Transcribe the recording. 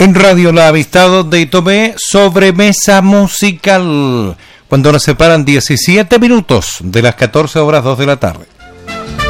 En Radio La Amistad, donde tomé sobremesa musical, cuando nos separan 17 minutos de las 14 horas 2 de la tarde.